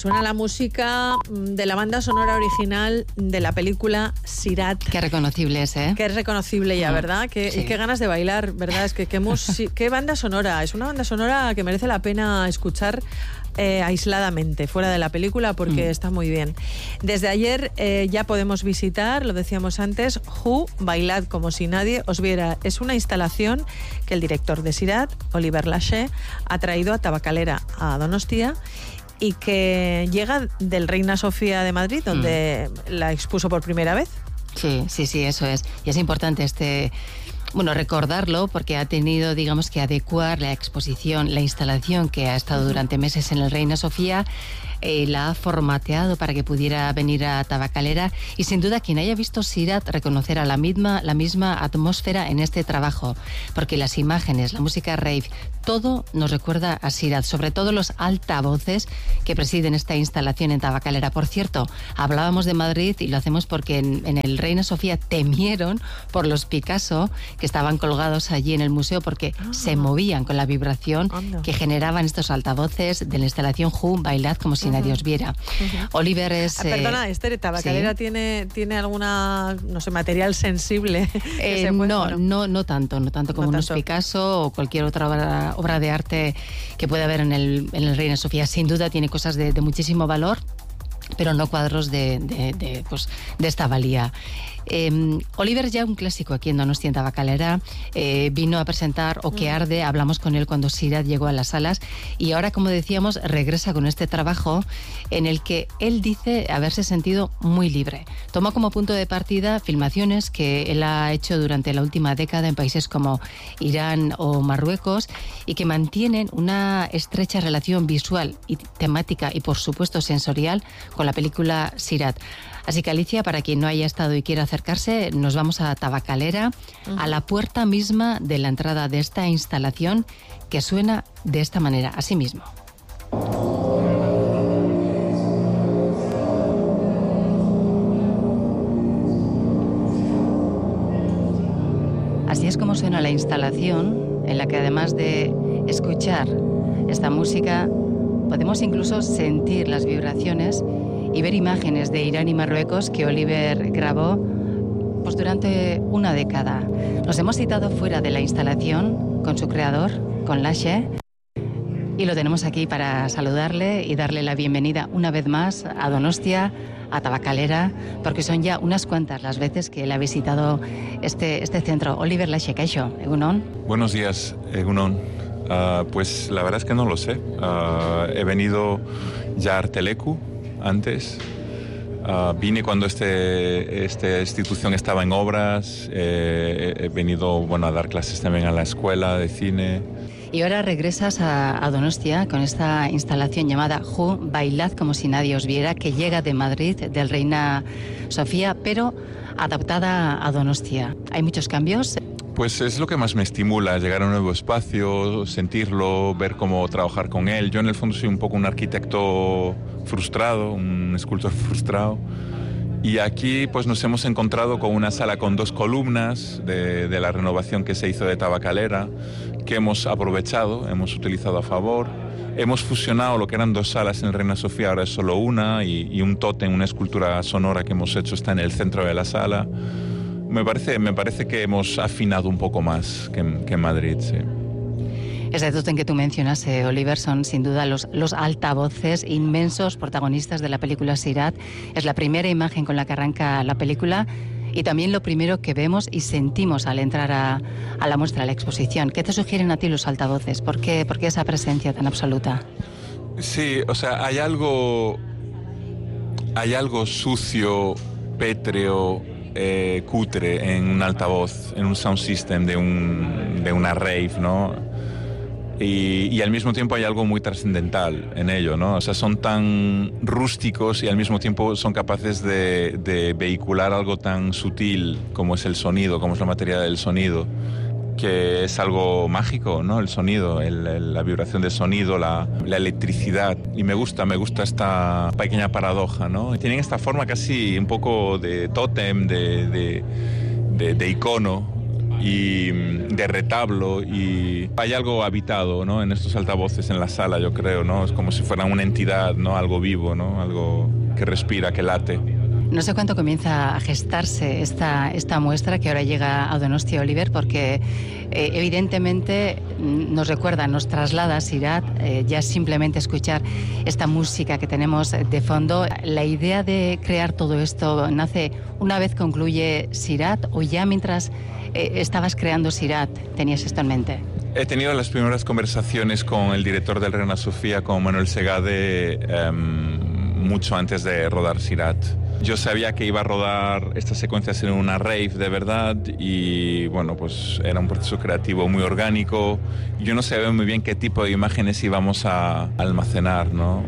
Suena la música de la banda sonora original de la película Sirat. Qué reconocible es, ¿eh? Que es reconocible ya, ¿verdad? Sí. Y qué ganas de bailar, ¿verdad? Es que qué banda sonora. Es una banda sonora que merece la pena escuchar aisladamente, fuera de la película, porque está muy bien. Desde ayer ya podemos visitar, lo decíamos antes, Who, Bailad como si nadie os viera. Es una instalación que el director de Sirat, Oliver Lache, ha traído a Tabacalera, a Donostia, y que llega del Reina Sofía de Madrid, donde la expuso por primera vez. Sí, eso es. Y es importante recordarlo, porque ha tenido, digamos, que adecuar la exposición, la instalación que ha estado durante meses en el Reina Sofía, la ha formateado para que pudiera venir a Tabacalera, y sin duda quien haya visto Sirat reconocerá la misma atmósfera en este trabajo, porque las imágenes, la música rave, todo nos recuerda a Sirat, sobre todo los altavoces que presiden esta instalación en Tabacalera. Por cierto, hablábamos de Madrid y lo hacemos porque en el Reina Sofía temieron por los Picasso que estaban colgados allí en el museo, porque se movían con la vibración que generaban estos altavoces de la instalación Who, Bailad como si nadie os viera. Oliver es... Perdona, Esther, ¿Tabacalera tiene alguna, no sé, material sensible? No tanto como unos Picasso o cualquier otra obra de arte que pueda haber en el Reina Sofía. Sin duda tiene cosas de muchísimo valor, pero no cuadros de esta valía. Oliver, ya un clásico aquí en Donostia, en Tabacalera, vino a presentar O que arde, hablamos con él cuando Sirat llegó a las salas, y ahora, como decíamos, regresa con este trabajo en el que él dice haberse sentido muy libre. Toma como punto de partida filmaciones que él ha hecho durante la última década en países como Irán o Marruecos, y que mantienen una estrecha relación visual y temática y, por supuesto, sensorial con la película Sirat. Así que, Alicia, para quien no haya estado y quiera acercarse, nos vamos a Tabacalera, a la puerta misma de la entrada de esta instalación, que suena de esta manera, así mismo. Así es como suena la instalación, en la que, además de escuchar esta música, podemos incluso sentir las vibraciones y ver imágenes de Irán y Marruecos que Oliver grabó durante una década. Nos hemos citado fuera de la instalación con su creador, con Lache, y lo tenemos aquí para saludarle y darle la bienvenida una vez más a Donostia, a Tabacalera, porque son ya unas cuantas las veces que él ha visitado este centro. Oliver Lache, ¿caixo? ¿Egunon? Buenos días, Egunon. Pues la verdad es que no lo sé. He venido ya a Arteleku antes. Vine cuando esta institución estaba en obras. He venido a dar clases también a la escuela de cine. Y ahora regresas a Donostia con esta instalación llamada Who, Bailad como si nadie os viera, que llega de Madrid, del Reina Sofía, pero adaptada a Donostia. ¿Hay muchos cambios? Pues es lo que más me estimula, llegar a un nuevo espacio, sentirlo, ver cómo trabajar con él. Yo en el fondo soy un poco un arquitecto frustrado, un escultor frustrado. Y aquí pues nos hemos encontrado con una sala con 2 columnas de la renovación que se hizo de Tabacalera, que hemos aprovechado, hemos utilizado a favor. Hemos fusionado lo que eran 2 salas en el Reina Sofía, ahora es solo una, y un tótem, una escultura sonora que hemos hecho está en el centro de la sala. Me parece que hemos afinado un poco más que en Madrid, sí. Ese tótem que tú mencionas, Oliver, son sin duda los altavoces inmensos protagonistas de la película Sirat. Es la primera imagen con la que arranca la película y también lo primero que vemos y sentimos al entrar a la muestra, a la exposición. ¿Qué te sugieren a ti los altavoces? ¿Por qué esa presencia tan absoluta? Sí, o sea, hay algo sucio, pétreo, cutre en un altavoz, en un sound system de una rave, ¿no? Y al mismo tiempo hay algo muy trascendental en ello, ¿no? O sea, son tan rústicos y al mismo tiempo son capaces de vehicular algo tan sutil como es el sonido, como es la materia del sonido, que es algo mágico, ¿no? El sonido, la vibración del sonido, la electricidad. Y me gusta esta pequeña paradoja, ¿no? Tienen esta forma casi un poco de tótem, de icono, y de retablo, y hay algo habitado, ¿no?, en estos altavoces en la sala, yo creo, ¿no? Es como si fuera una entidad, ¿no?, algo vivo, ¿no?, algo que respira, que late. No sé cuánto comienza a gestarse esta muestra que ahora llega a Donostia, Oliver, porque evidentemente nos recuerda, nos traslada a Sirhat, ya simplemente escuchar esta música que tenemos de fondo. ¿La idea de crear todo esto nace una vez concluye Sirhat o ya mientras estabas creando Sirhat tenías esto en mente? He tenido las primeras conversaciones con el director del Reina Sofía, con Manuel Segade, mucho antes de rodar Sirhat. Yo sabía que iba a rodar estas secuencias en una rave de verdad y bueno, pues era un proceso creativo muy orgánico. Yo no sabía muy bien qué tipo de imágenes íbamos a almacenar, ¿no?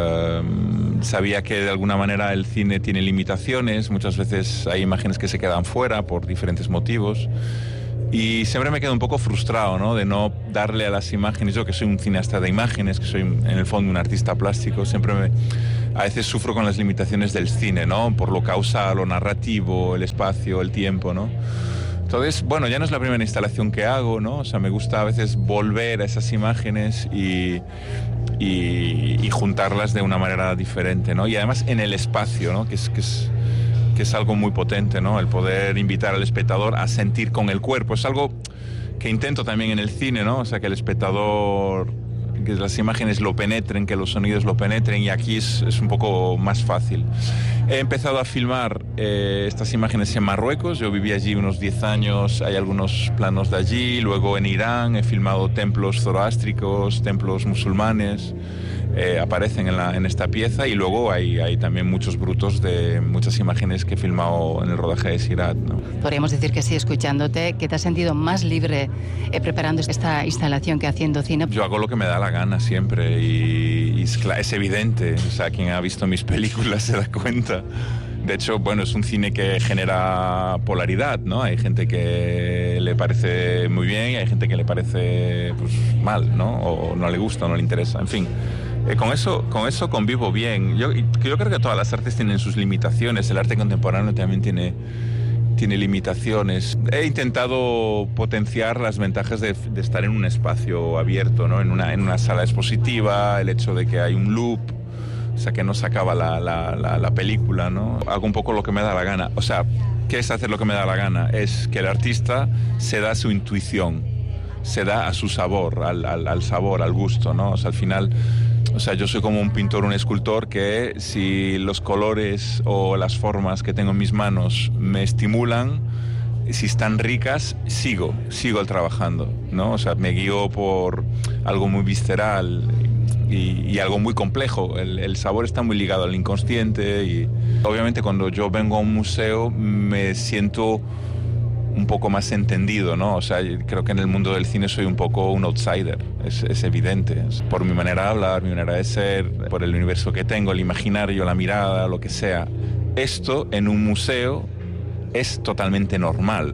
Sabía que de alguna manera el cine tiene limitaciones, muchas veces hay imágenes que se quedan fuera por diferentes motivos. Y siempre me quedo un poco frustrado, ¿no?, de no darle a las imágenes. Yo que soy un cineasta de imágenes, que soy en el fondo un artista plástico, a veces sufro con las limitaciones del cine, ¿no?, por lo causal, lo narrativo, el espacio, el tiempo, ¿no? Entonces, bueno, ya no es la primera instalación que hago, ¿no? O sea, me gusta a veces volver a esas imágenes y juntarlas de una manera diferente, ¿no? Y además en el espacio, ¿no?, que es algo muy potente, ¿no?, el poder invitar al espectador a sentir con el cuerpo. Es algo que intento también en el cine, ¿no? O sea, que el espectador, que las imágenes lo penetren, que los sonidos lo penetren, y aquí es un poco más fácil. He empezado a filmar estas imágenes en Marruecos. Yo viví allí unos 10 años, hay algunos planos de allí. Luego en Irán he filmado templos zoroástricos, templos musulmanes. Aparecen en esta pieza, y luego hay también muchos brutos de muchas imágenes que he filmado en el rodaje de Sirhat, ¿no? Podríamos decir que sí, escuchándote, que te has sentido más libre preparando esta instalación que haciendo cine. Yo hago lo que me da la gana siempre y es evidente, o sea, quien ha visto mis películas se da cuenta. De hecho, bueno, es un cine que genera polaridad, ¿no? Hay gente que le parece muy bien y hay gente que le parece, pues, mal, ¿no? O no le gusta, o no le interesa, en fin. Con eso convivo bien. Yo creo que todas las artes tienen sus limitaciones. El arte contemporáneo también tiene limitaciones. He intentado potenciar las ventajas de estar en un espacio abierto, ¿no? En una sala expositiva, el hecho de que hay un loop, o sea, que no se acaba la película, ¿no? Hago un poco lo que me da la gana. O sea, ¿qué es hacer lo que me da la gana? Es que el artista se da su intuición, se da a su sabor, al sabor, al gusto, ¿no? O sea, al final, o sea, yo soy como un pintor, un escultor, que si los colores o las formas que tengo en mis manos me estimulan, si están ricas, sigo trabajando, ¿no? O sea, me guío por algo muy visceral y algo muy complejo. El sabor está muy ligado al inconsciente, y obviamente cuando yo vengo a un museo me siento un poco más entendido, ¿no? O sea, creo que en el mundo del cine soy un poco un outsider, es evidente. Por mi manera de hablar, mi manera de ser, por el universo que tengo, el imaginario, la mirada, lo que sea. Esto en un museo es totalmente normal.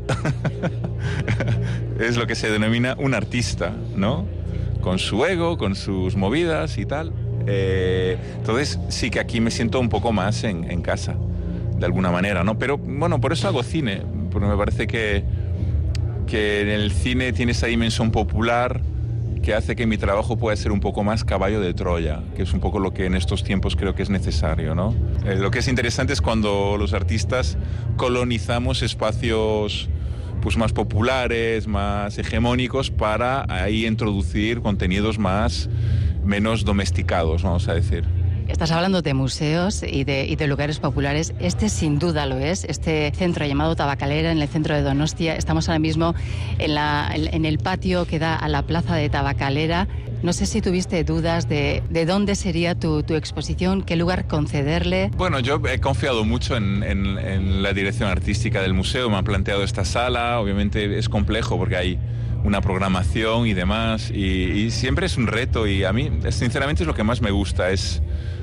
Es lo que se denomina un artista, ¿no? Con su ego, con sus movidas y tal. Entonces sí que aquí me siento un poco más en casa, de alguna manera, ¿no? Pero bueno, por eso hago cine, porque me parece que en el cine tiene esa dimensión popular que hace que mi trabajo pueda ser un poco más caballo de Troya, que es un poco lo que en estos tiempos creo que es necesario, ¿no? Lo que es interesante es cuando los artistas colonizamos espacios, pues, más populares, más hegemónicos, para ahí introducir contenidos menos domesticados, vamos a decir. Estás hablando de museos y de lugares populares. Este sin duda lo es, este centro llamado Tabacalera, en el centro de Donostia. Estamos ahora mismo en el patio que da a la plaza de Tabacalera. No sé si tuviste dudas de dónde sería tu exposición, qué lugar concederle. Bueno, yo he confiado mucho en la dirección artística del museo. Me han planteado esta sala. Obviamente es complejo porque hay una programación y demás, y siempre es un reto, y a mí sinceramente es lo que más me gusta, es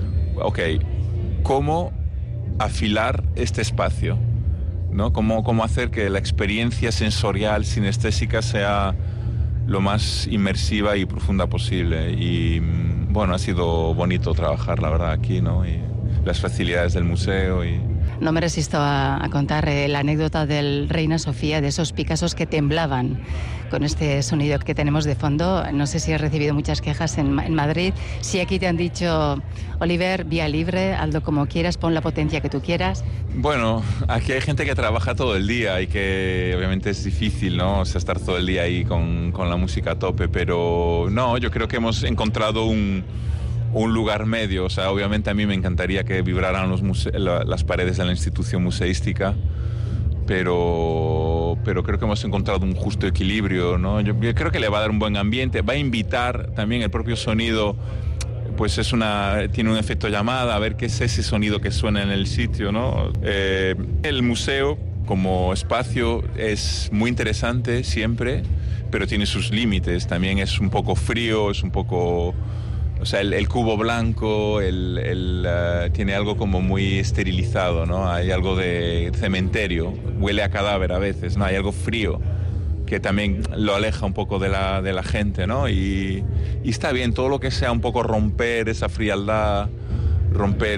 cómo afilar este espacio, ¿no? Cómo hacer que la experiencia sensorial, sinestésica, sea lo más inmersiva y profunda posible. Y bueno, ha sido bonito trabajar, la verdad, aquí, ¿no? Y las facilidades del museo. No me resisto a contar la anécdota del Reina Sofía, de esos Picassos que temblaban con este sonido que tenemos de fondo. No sé si has recibido muchas quejas en Madrid. Si aquí te han dicho, Oliver, vía libre, hazlo como quieras, pon la potencia que tú quieras. Bueno, aquí hay gente que trabaja todo el día y que obviamente es difícil, ¿no? O sea, estar todo el día ahí con la música a tope, pero no, yo creo que hemos encontrado un lugar medio. O sea, obviamente a mí me encantaría que vibraran las paredes de la institución museística, pero creo que hemos encontrado un justo equilibrio, ¿no? Yo creo que le va a dar un buen ambiente, va a invitar también el propio sonido, pues tiene un efecto llamada, a ver qué es ese sonido que suena en el sitio, ¿no? El museo como espacio es muy interesante siempre, pero tiene sus límites. También es un poco frío, es un poco... O sea, el cubo blanco tiene algo como muy esterilizado, ¿no? Hay algo de cementerio, huele a cadáver a veces, ¿no? Hay algo frío que también lo aleja un poco de la gente, ¿no? Y está bien, todo lo que sea un poco romper esa frialdad, romper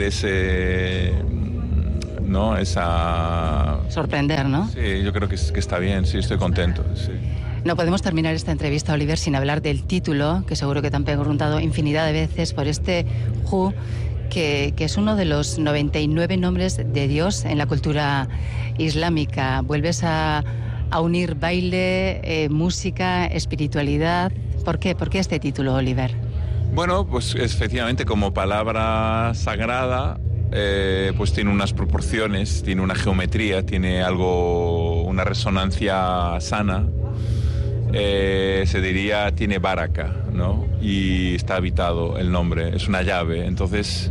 ¿no? Esa... Sorprender, ¿no? Sí, yo creo que está bien, sí, estoy contento, sí. No podemos terminar esta entrevista, Oliver, sin hablar del título, que seguro que te han preguntado infinidad de veces por este Hu, que es uno de los 99 nombres de Dios en la cultura islámica. Vuelves a unir baile, música, espiritualidad. ¿Por qué? ¿Por qué este título, Oliver? Bueno, pues efectivamente como palabra sagrada, pues tiene unas proporciones, tiene una geometría, tiene una resonancia sana. Se diría tiene baraka, ¿no? Y está habitado el nombre, es una llave. Entonces,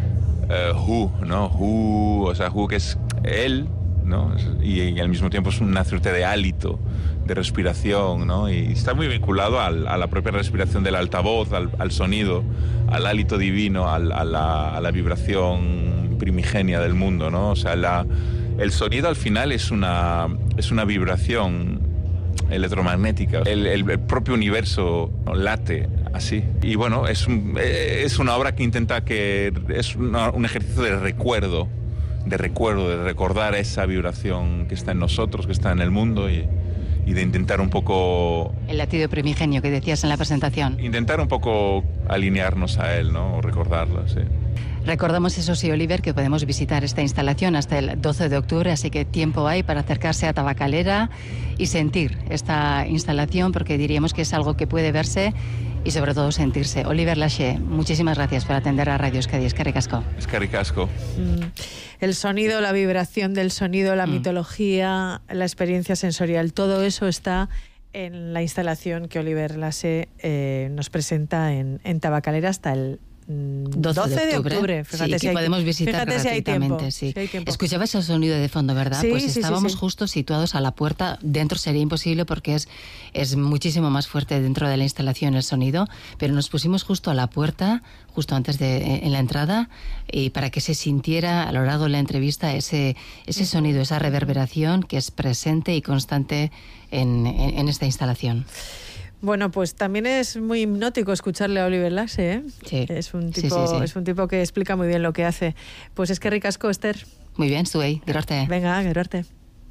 Hu, ¿no? Hu, o sea, Hu que es él, ¿no? Y al mismo tiempo es una suerte de hálito, de respiración, ¿no? Y está muy vinculado a la propia respiración del altavoz, al sonido, al hálito divino, a la vibración primigenia del mundo, ¿no? O sea, el sonido al final es una vibración electromagnética. El propio universo late así. Y bueno, es una obra que intenta es un ejercicio de recuerdo, de recordar esa vibración que está en nosotros, que está en el mundo y de intentar un poco... El latido primigenio que decías en la presentación. Intentar un poco alinearnos a él, ¿no? O recordarlo, sí. Recordamos, eso sí, Oliver, que podemos visitar esta instalación hasta el 12 de octubre, así que tiempo hay para acercarse a Tabacalera y sentir esta instalación, porque diríamos que es algo que puede verse y sobre todo sentirse. Oliver Laché, muchísimas gracias por atender a Radio Euskadi. Eskerrik asko. Eskerrik asko. El sonido, la vibración del sonido, la mitología, la experiencia sensorial, todo eso está en la instalación que Oliver Laché nos presenta en Tabacalera hasta el 12 de octubre. Fíjate, sí, que podemos visitar gratuitamente. Si hay tiempo. Escuchabas el sonido de fondo, ¿verdad? Sí, pues estábamos sí. justo situados a la puerta. Dentro sería imposible porque es muchísimo más fuerte dentro de la instalación el sonido, pero nos pusimos justo a la puerta, justo antes en la entrada, y para que se sintiera a lo largo de la entrevista ese sonido, esa reverberación que es presente y constante en esta instalación. Bueno, pues también es muy hipnótico escucharle a Oliver Laché, ¿eh? Sí. Es un tipo que explica muy bien lo que hace. Pues eskerrik asko, Esther. Muy bien, Zuei, gerarte. Venga, gerarte.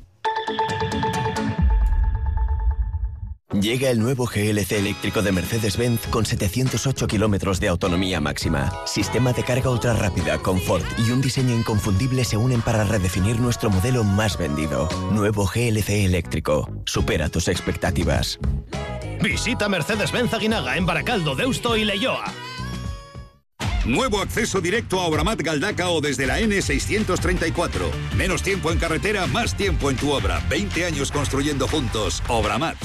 Llega el nuevo GLC eléctrico de Mercedes-Benz con 708 kilómetros de autonomía máxima. Sistema de carga ultra rápida, confort y un diseño inconfundible se unen para redefinir nuestro modelo más vendido. Nuevo GLC eléctrico. Supera tus expectativas. Visita Mercedes-Benz Aguinaga en Baracaldo, Deusto y Leioa. Nuevo acceso directo a Obramat Galdacao desde la N634. Menos tiempo en carretera, más tiempo en tu obra. 20 años construyendo juntos. Obramat.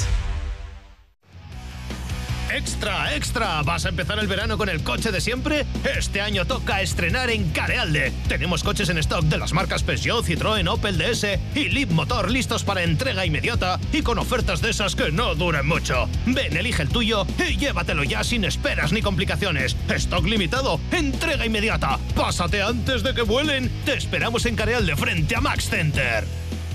¡Extra, extra! ¿Vas a empezar el verano con el coche de siempre? Este año toca estrenar en Carealde. Tenemos coches en stock de las marcas Peugeot, Citroën, Opel DS y Leapmotor listos para entrega inmediata y con ofertas de esas que no duren mucho. Ven, elige el tuyo y llévatelo ya sin esperas ni complicaciones. Stock limitado, entrega inmediata. Pásate antes de que vuelen. Te esperamos en Carealde frente a Max Center.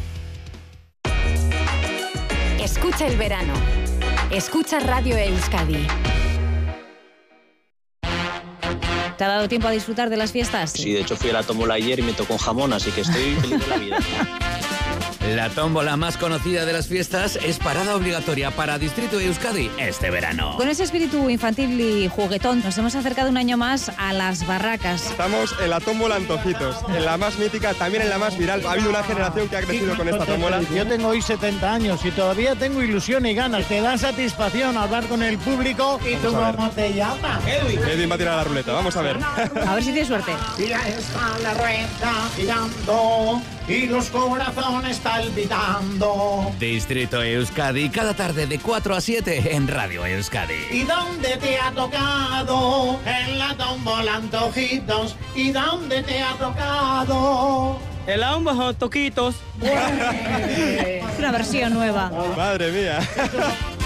Escucha el verano. Escucha Radio Euskadi. ¿Te ha dado tiempo a disfrutar de las fiestas? Sí, de hecho fui a la tómbola ayer y me tocó un jamón, así que estoy feliz de la vida. La tómbola más conocida de las fiestas es parada obligatoria para Distrito de Euskadi este verano. Con ese espíritu infantil y juguetón nos hemos acercado un año más a las barracas. Estamos en la tómbola Antojitos, en la más mítica, también en la más viral. Ha habido una generación que ha crecido con esta tómbola. Yo tengo hoy 70 años y todavía tengo ilusión y ganas. Te da satisfacción hablar con el público. ¿Y tú cómo te llamas? Edwin va a tirar la ruleta, vamos a ver. A ver si tienes suerte. Ya está la rueda girando y los corazones palpitando. Distrito Euskadi, cada tarde de 4 a 7 en Radio Euskadi. ¿Y dónde te ha tocado? En la tómbola Antojitos. ¿Y dónde te ha tocado? El Antojitos. Una versión nueva. Madre mía.